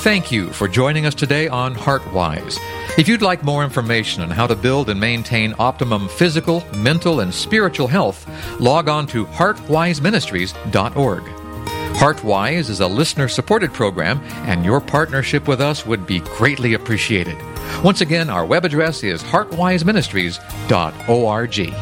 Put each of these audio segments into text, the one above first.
Thank you for joining us today on HeartWise. If you'd like more information on how to build and maintain optimum physical, mental, and spiritual health, log on to heartwiseministries.org. HeartWise is a listener-supported program, and your partnership with us would be greatly appreciated. Once again, our web address is heartwiseministries.org.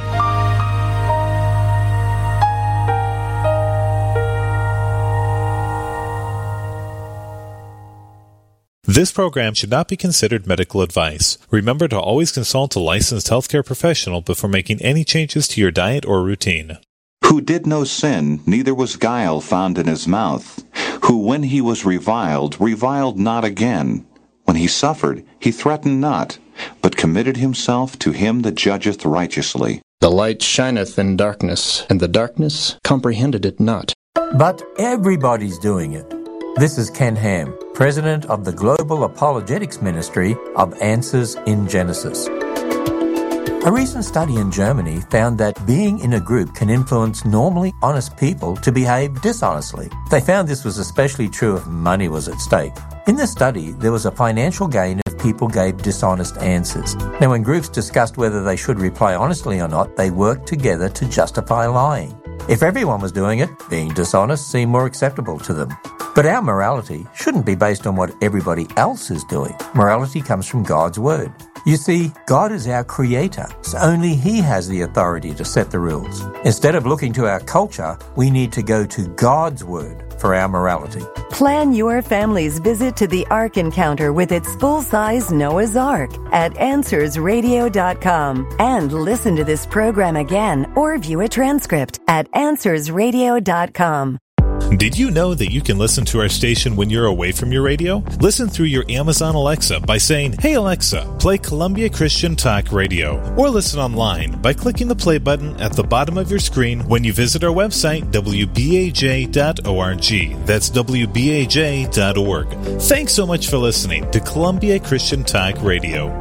This program should not be considered medical advice. Remember to always consult a licensed healthcare professional before making any changes to your diet or routine. Who did no sin, neither was guile found in his mouth. Who, when he was reviled, reviled not again. When he suffered, he threatened not, but committed himself to him that judgeth righteously. The light shineth in darkness, and the darkness comprehended it not. But everybody's doing it. This is Ken Ham, President of the Global Apologetics Ministry of Answers in Genesis. A recent study in Germany found that being in a group can influence normally honest people to behave dishonestly. They found this was especially true if money was at stake. In this study, there was a financial gain if people gave dishonest answers. Now, when groups discussed whether they should reply honestly or not, they worked together to justify lying. If everyone was doing it, being dishonest seemed more acceptable to them. But our morality shouldn't be based on what everybody else is doing. Morality comes from God's Word. You see, God is our creator, so only He has the authority to set the rules. Instead of looking to our culture, we need to go to God's Word for our morality. Plan your family's visit to the Ark Encounter with its full-size Noah's Ark at AnswersRadio.com. And listen to this program again or view a transcript at AnswersRadio.com. Did you know that you can listen to our station when you're away from your radio? Listen through your Amazon Alexa by saying, "Hey Alexa, play Columbia Christian Talk Radio." Or listen online by clicking the play button at the bottom of your screen when you visit our website, wbaj.org. That's wbaj.org. Thanks so much for listening to Columbia Christian Talk Radio.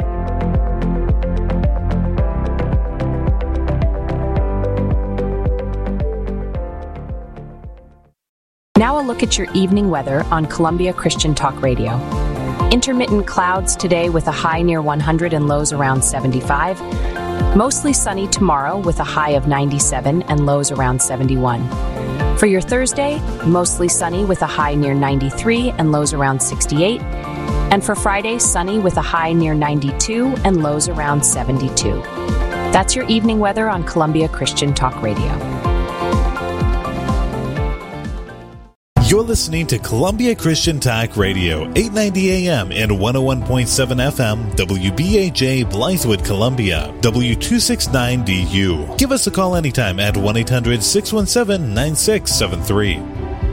Now a look at your evening weather on Columbia Christian Talk Radio. Intermittent clouds today with a high near 100 and lows around 75. Mostly sunny tomorrow with a high of 97 and lows around 71. For your Thursday, mostly sunny with a high near 93 and lows around 68. And for Friday, sunny with a high near 92 and lows around 72. That's your evening weather on Columbia Christian Talk Radio. You're listening to Columbia Christian Talk Radio, 890 AM and 101.7 FM, WBAJ Blythewood, Columbia, W269DU. Give us a call anytime at 1-800-617-9673.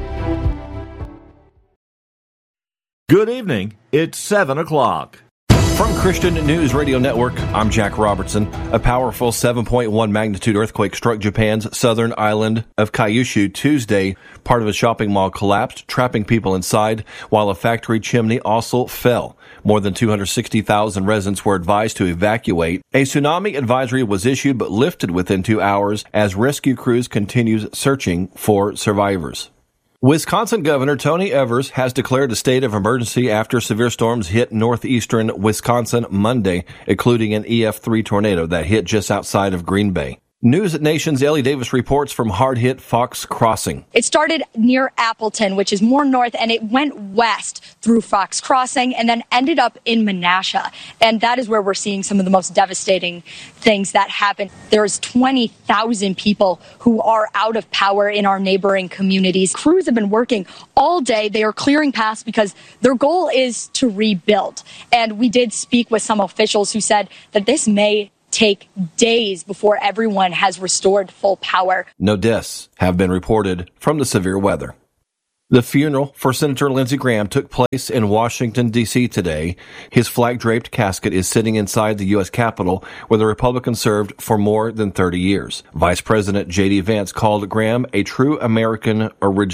Good evening. It's 7 o'clock. From Christian News Radio Network, I'm Jack Robertson. A powerful 7.1 magnitude earthquake struck Japan's southern island of Kyushu Tuesday. Part of a shopping mall collapsed, trapping people inside, while a factory chimney also fell. More than 260,000 residents were advised to evacuate. A tsunami advisory was issued but lifted within 2 hours as rescue crews continued searching for survivors. Wisconsin Governor Tony Evers has declared a state of emergency after severe storms hit northeastern Wisconsin Monday, including an EF3 tornado that hit just outside of Green Bay. News at Nation's Ellie Davis reports from hard-hit Fox Crossing. It started near Appleton, which is more north, and it went west through Fox Crossing and then ended up in Menasha. And that is where we're seeing some of the most devastating things that happen. There's 20,000 people who are out of power in our neighboring communities. Crews have been working all day. They are clearing paths because their goal is to rebuild. And we did speak with some officials who said that this may take days before everyone has restored full power. No deaths have been reported from the severe weather. The funeral for Senator Lindsey Graham took place in Washington, D.C. today. His flag-draped casket is sitting inside the U.S. Capitol, where the Republican served for more than 30 years. Vice President J.D. Vance called Graham a true American original.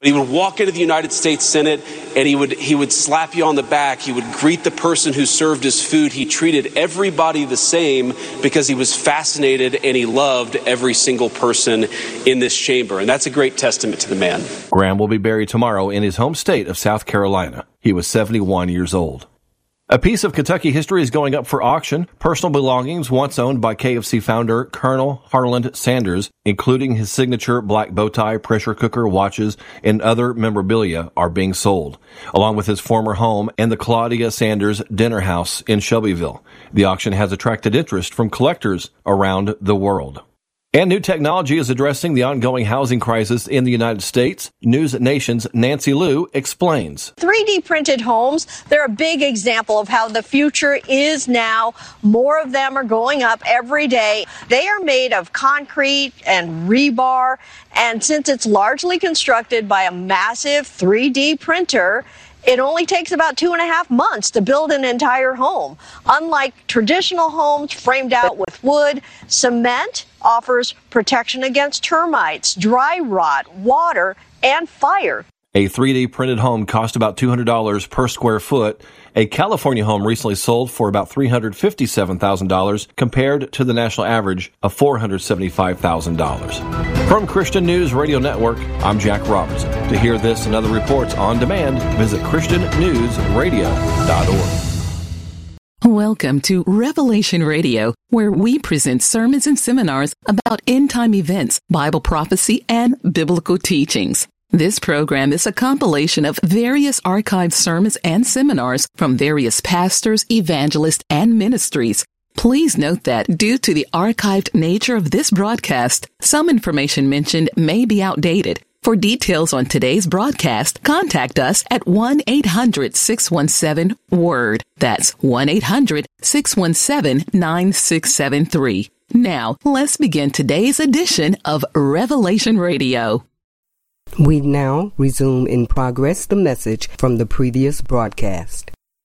He would walk into the United States Senate and he would slap you on the back. He would greet the person who served his food. He treated everybody the same because he was fascinated and he loved every single person in this chamber. And that's a great testament to the man. Graham will be buried tomorrow in his home state of South Carolina. He was 71 years old. A piece of Kentucky history is going up for auction. Personal belongings once owned by KFC founder Colonel Harland Sanders, including his signature black bow tie, pressure cooker, watches, and other memorabilia, are being sold, along with his former home and the Claudia Sanders Dinner House in Shelbyville. The auction has attracted interest from collectors around the world. And new technology is addressing the ongoing housing crisis in the United States. News Nation's Nancy Liu explains. 3D printed homes, they're a big example of how the future is now. More of them are going up every day. They are made of concrete and rebar, and since it's largely constructed by a massive 3D printer, it only takes about 2.5 months to build an entire home. Unlike traditional homes framed out with wood, cement offers protection against termites, dry rot, water, and fire. A 3D printed home cost about $200 per square foot. A California home recently sold for about $357,000 compared to the national average of $475,000. From Christian News Radio Network, I'm Jack Robertson. To hear this and other reports on demand, visit ChristianNewsRadio.org. Welcome to Revelation Radio, where we present sermons and seminars about end-time events, Bible prophecy, and biblical teachings. This program is a compilation of various archived sermons and seminars from various pastors, evangelists, and ministries. Please note that due to the archived nature of this broadcast, some information mentioned may be outdated. For details on today's broadcast, contact us at 1-800-617-WORD. That's 1-800-617-9673. Now, let's begin today's edition of Revelation Radio. We now resume in progress the message from the previous broadcast.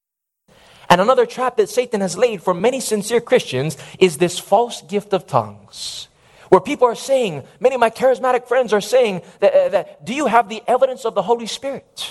And another trap that Satan has laid for many sincere Christians is this false gift of tongues, where people are saying, many of my charismatic friends are saying, that do you have the evidence of the Holy Spirit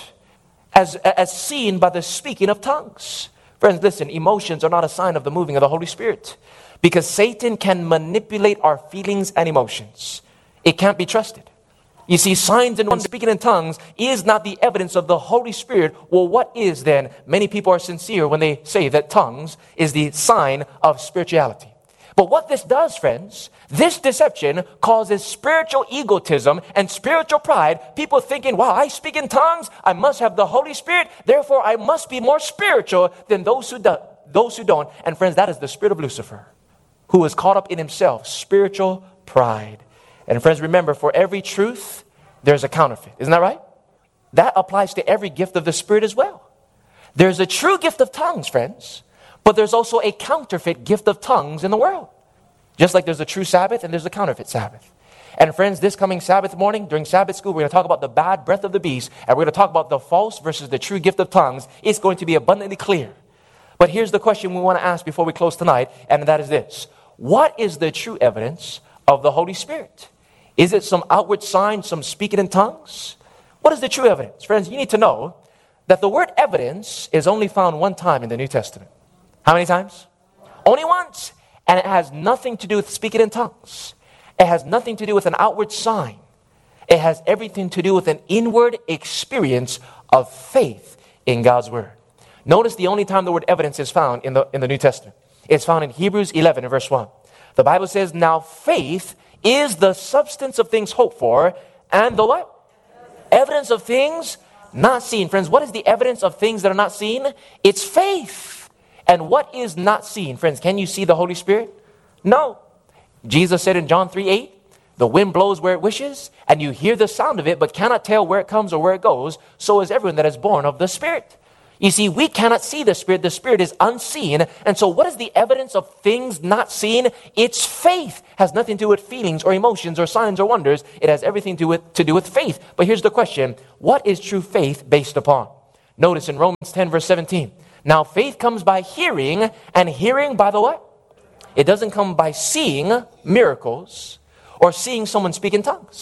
as seen by the speaking of tongues? Friends, listen, emotions are not a sign of the moving of the Holy Spirit, because Satan can manipulate our feelings and emotions. It can't be trusted. You see, signs and speaking in tongues is not the evidence of the Holy Spirit. Well, what is then? Many people are sincere when they say that tongues is the sign of spirituality. But what this does, friends, this deception causes spiritual egotism and spiritual pride. People thinking, wow, I speak in tongues, I must have the Holy Spirit, therefore I must be more spiritual than those who don't. And friends, that is the spirit of Lucifer, who is caught up in himself, spiritual pride. And friends, remember, for every truth, there's a counterfeit. Isn't that right? That applies to every gift of the Spirit as well. There's a true gift of tongues, friends, but there's also a counterfeit gift of tongues in the world. Just like there's a true Sabbath and there's a counterfeit Sabbath. And friends, this coming Sabbath morning, during Sabbath school, we're going to talk about the bad breath of the beast, and we're going to talk about the false versus the true gift of tongues. It's going to be abundantly clear. But here's the question we want to ask before we close tonight, and that is this. What is the true evidence of the Holy Spirit? Is it some outward sign, some speaking in tongues? What is the true evidence? Friends, you need to know that the word evidence is only found one time in the New Testament. How many times? Only once. And it has nothing to do with speaking in tongues. It has nothing to do with an outward sign. It has everything to do with an inward experience of faith in God's word. Notice the only time the word evidence is found in the New Testament. It's found in Hebrews 11 and verse 1. The Bible says, now faith is the substance of things hoped for, and the what? Evidence of things not seen. Friends, what is the evidence of things that are not seen? It's faith. And what is not seen? Friends, can you see the Holy Spirit? No. Jesus said in John 3:8, the wind blows where it wishes, and you hear the sound of it, but cannot tell where it comes or where it goes. So is everyone that is born of the Spirit. You see, we cannot see the Spirit. The Spirit is unseen. And so what is the evidence of things not seen? It's faith. It has nothing to do with feelings or emotions or signs or wonders. It has everything to do with faith. But here's the question. What is true faith based upon? Notice in Romans 10 verse 17. Now faith comes by hearing, and hearing by the what? It doesn't come by seeing miracles or seeing someone speak in tongues.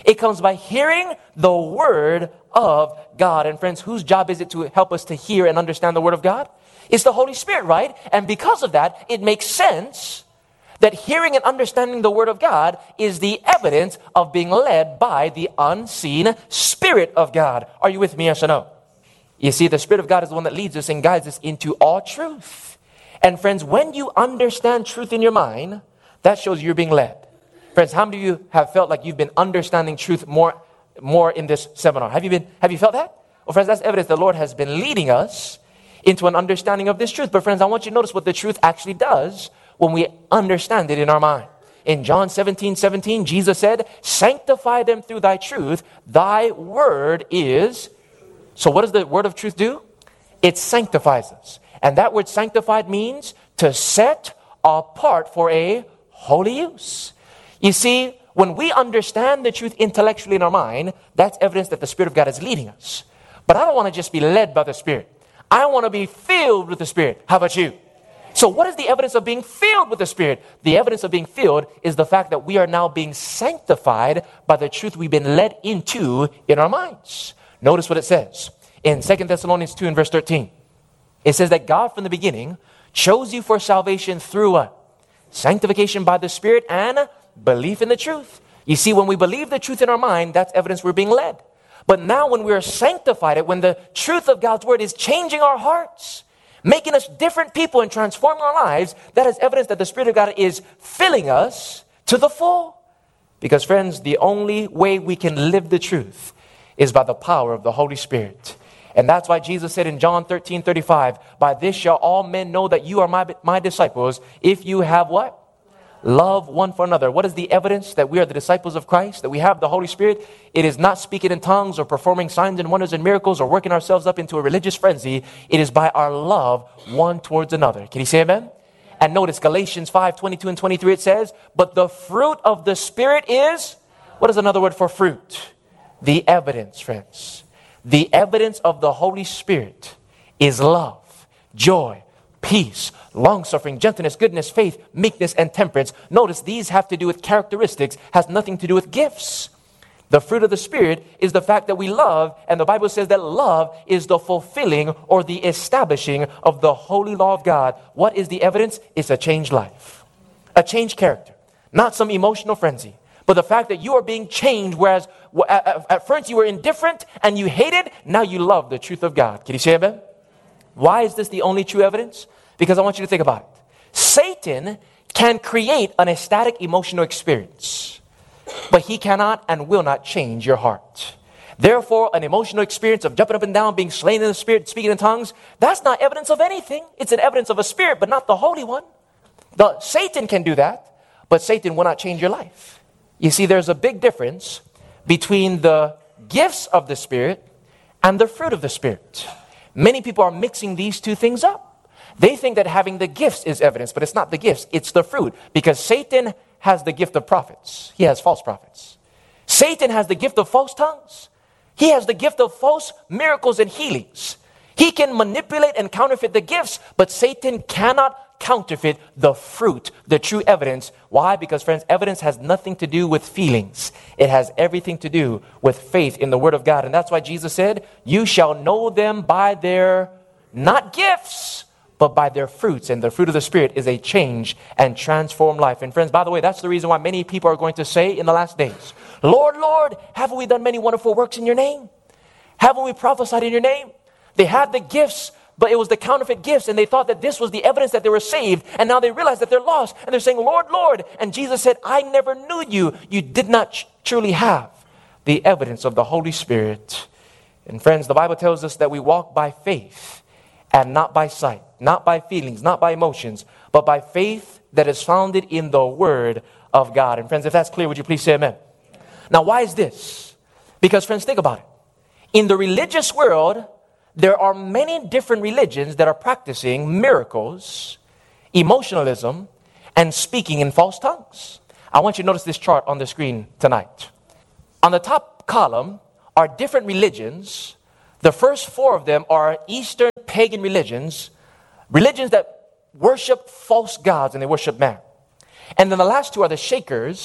It comes by hearing the Word of God. And friends, whose job is it to help us to hear and understand the Word of God? It's the Holy Spirit, right? And because of that, it makes sense that hearing and understanding the Word of God is the evidence of being led by the unseen Spirit of God. Are you with me, yes or no? You see, the Spirit of God is the one that leads us and guides us into all truth. And friends, when you understand truth in your mind, that shows you're being led. Friends, how many of you have felt like you've been understanding truth more in this seminar? Have you felt that? Well, friends, that's evidence the Lord has been leading us into an understanding of this truth. But friends, I want you to notice what the truth actually does when we understand it in our mind. In John 17:17, Jesus said, sanctify them through thy truth. Thy word is... So what does the word of truth do? It sanctifies us. And that word sanctified means to set apart for a holy use. You see, when we understand the truth intellectually in our mind, that's evidence that the Spirit of God is leading us. But I don't want to just be led by the Spirit. I want to be filled with the Spirit. How about you? So what is the evidence of being filled with the Spirit? The evidence of being filled is the fact that we are now being sanctified by the truth we've been led into in our minds. Notice what it says in 2 Thessalonians 2 and verse 13. It says that God from the beginning chose you for salvation through what? Sanctification by the Spirit and belief in the truth. You see, when we believe the truth in our mind, that's evidence we're being led. But now when we are sanctified, when the truth of God's word is changing our hearts, making us different people and transforming our lives, that is evidence that the Spirit of God is filling us to the full. Because friends, the only way we can live the truth is by the power of the Holy Spirit. And that's why Jesus said in John 13:35, by this shall all men know that you are my disciples, if you have what? Love one for another. What is the evidence that we are the disciples of Christ, that we have the Holy Spirit? It is not speaking in tongues or performing signs and wonders and miracles or working ourselves up into a religious frenzy. It is by our love one towards another. Can you say amen? And notice Galatians 5:22 and 23, it says, but the fruit of the Spirit is, what is another word for fruit? The evidence, friends. The evidence of the Holy Spirit is love, joy, peace, long-suffering, gentleness, goodness, faith, meekness, and temperance. Notice these have to do with characteristics, has nothing to do with gifts. The fruit of the Spirit is the fact that we love, and the Bible says that love is the fulfilling or the establishing of the holy law of God. What is the evidence? It's a changed life, a changed character, not some emotional frenzy, but the fact that you are being changed, whereas at first you were indifferent and you hated, now you love the truth of God. Can you say amen? Why is this the only true evidence? Because I want you to think about it. Satan can create an ecstatic emotional experience, but he cannot and will not change your heart. Therefore, an emotional experience of jumping up and down, being slain in the Spirit, speaking in tongues, that's not evidence of anything. It's an evidence of a spirit, but not the Holy One. Satan can do that, but Satan will not change your life. You see, there's a big difference between the gifts of the Spirit and the fruit of the Spirit. Many people are mixing these two things up. They think that having the gifts is evidence, but it's not the gifts, it's the fruit. Because Satan has the gift of prophets. He has false prophets. Satan has the gift of false tongues. He has the gift of false miracles and healings. He can manipulate and counterfeit the gifts, but Satan cannot counterfeit the fruit, the true evidence. Why? Because, friends, evidence has nothing to do with feelings. It has everything to do with faith in the Word of God. And that's why Jesus said, you shall know them by their, not gifts, but by their fruits. And the fruit of the Spirit is a change and transformed life. And friends, by the way, that's the reason why many people are going to say in the last days, Lord, Lord, haven't we done many wonderful works in your name? Haven't we prophesied in your name? They had the gifts, but it was the counterfeit gifts, and they thought that this was the evidence that they were saved, and now they realize that they're lost, and they're saying, Lord, Lord. And Jesus said, I never knew you. You did not truly have the evidence of the Holy Spirit. And friends, the Bible tells us that we walk by faith and not by sight, not by feelings, not by emotions, but by faith that is founded in the Word of God. And friends, if that's clear, would you please say amen? Now, why is this? Because, friends, think about it. In the religious world, there are many different religions that are practicing miracles, emotionalism, and speaking in false tongues. I want you to notice this chart on the screen tonight. On the top column are different religions. The first four of them are Eastern pagan religions that worship false gods and they worship man. And then the last two are the Shakers,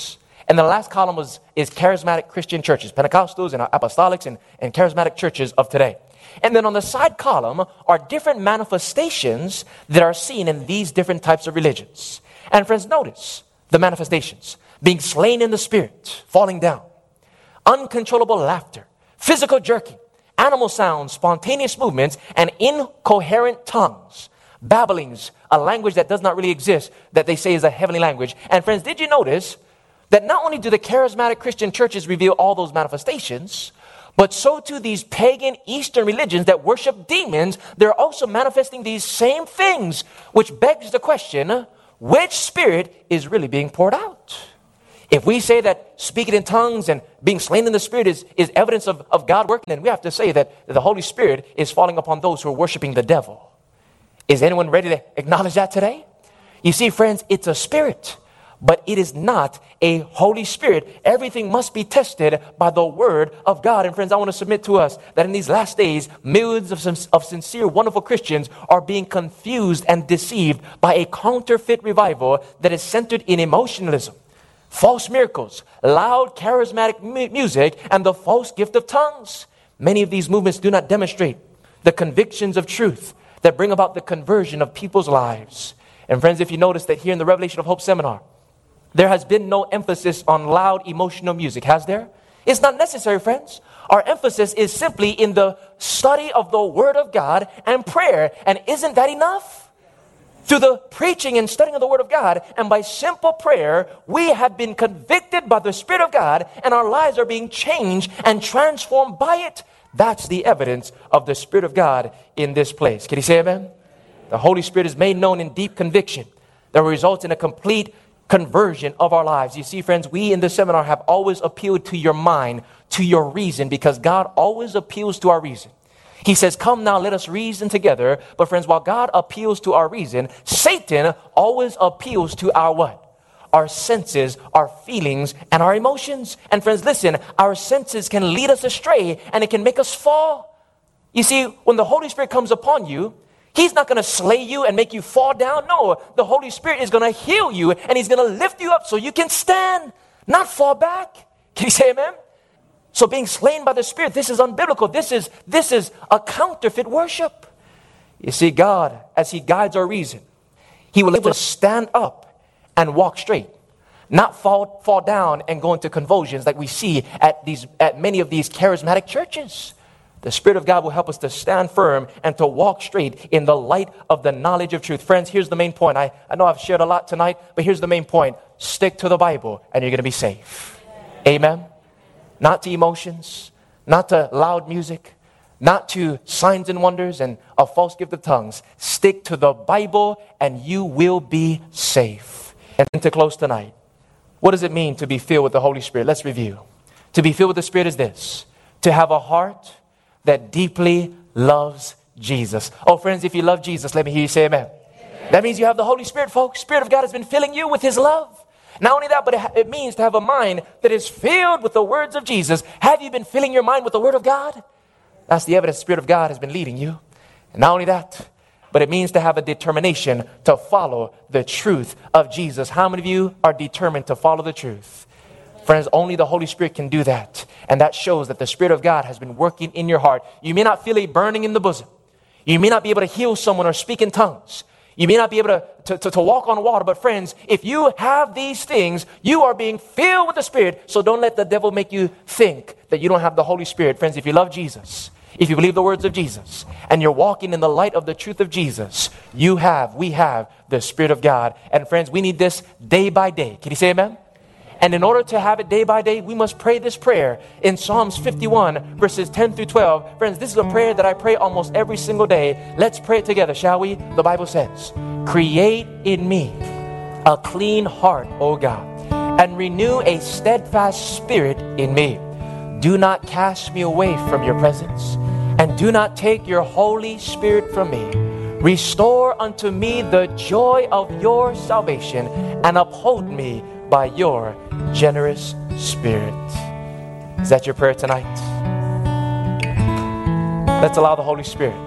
And the last column is charismatic Christian churches, Pentecostals and apostolics and charismatic churches of today. And then on the side column are different manifestations that are seen in these different types of religions. And friends, notice the manifestations. Being slain in the spirit, falling down, uncontrollable laughter, physical jerking, animal sounds, spontaneous movements, and incoherent tongues. Babblings, a language that does not really exist, that they say is a heavenly language. And friends, did you notice that not only do the charismatic Christian churches reveal all those manifestations, but so too these pagan Eastern religions that worship demons, they're also manifesting these same things, which begs the question, which spirit is really being poured out? If we say that speaking in tongues and being slain in the spirit is evidence of God working, then we have to say that the Holy Spirit is falling upon those who are worshiping the devil. Is anyone ready to acknowledge that today? You see, friends, it's a spirit, but it is not a Holy Spirit. Everything must be tested by the Word of God. And friends, I want to submit to us that in these last days, millions of sincere, wonderful Christians are being confused and deceived by a counterfeit revival that is centered in emotionalism, false miracles, loud charismatic music, and the false gift of tongues. Many of these movements do not demonstrate the convictions of truth that bring about the conversion of people's lives. And friends, if you notice that here in the Revelation of Hope seminar, there has been no emphasis on loud emotional music, has there? It's not necessary, friends. Our emphasis is simply in the study of the Word of God and prayer. And isn't that enough? Through the preaching and studying of the Word of God, and by simple prayer, we have been convicted by the Spirit of God, and our lives are being changed and transformed by it. That's the evidence of the Spirit of God in this place. Can you say amen? The Holy Spirit is made known in deep conviction that results in a complete conversion of our lives. You see, friends, we in this seminar have always appealed to your mind, to your reason, because God always appeals to our reason. He says, come now, let us reason together. But friends, while God appeals to our reason, Satan always appeals to our what? Our senses, our feelings, and our emotions. And friends, listen, our senses can lead us astray and it can make us fall. You see, when the Holy Spirit comes upon you, He's not going to slay you and make you fall down. No, the Holy Spirit is going to heal you and He's going to lift you up so you can stand, not fall back. Can you say amen? So being slain by the Spirit, this is unbiblical. This is a counterfeit worship. You see, God, as He guides our reason, He will able to stand up and walk straight, not fall down and go into convulsions like we see at many of these charismatic churches. The Spirit of God will help us to stand firm and to walk straight in the light of the knowledge of truth. Friends, here's the main point. I know I've shared a lot tonight, but here's the main point. Stick to the Bible and you're going to be safe. Amen? Not to emotions, not to loud music, not to signs and wonders and a false gift of tongues. Stick to the Bible and you will be safe. And to close tonight, what does it mean to be filled with the Holy Spirit? Let's review. To be filled with the Spirit is this: to have a heart that deeply loves Jesus. Oh, friends, if you love Jesus, let me hear you say amen. Amen. That means you have the Holy Spirit, folks. Spirit of God has been filling you with His love. Not only that, but it means to have a mind that is filled with the words of Jesus. Have you been filling your mind with the Word of God? That's the evidence the Spirit of God has been leading you. And not only that, but it means to have a determination to follow the truth of Jesus. How many of you are determined to follow the truth? Friends, only the Holy Spirit can do that. And that shows that the Spirit of God has been working in your heart. You may not feel a burning in the bosom. You may not be able to heal someone or speak in tongues. You may not be able to walk on water. But friends, if you have these things, you are being filled with the Spirit. So don't let the devil make you think that you don't have the Holy Spirit. Friends, if you love Jesus, if you believe the words of Jesus, and you're walking in the light of the truth of Jesus, we have the Spirit of God. And friends, we need this day by day. Can you say amen? And in order to have it day by day, we must pray this prayer in Psalms 51, verses 10 through 12. Friends, this is a prayer that I pray almost every single day. Let's pray it together, shall we? The Bible says, create in me a clean heart, O God, and renew a steadfast spirit in me. Do not cast me away from your presence, and do not take your Holy Spirit from me. Restore unto me the joy of your salvation, and uphold me by your generous Spirit. Is that your prayer tonight? Let's allow the Holy Spirit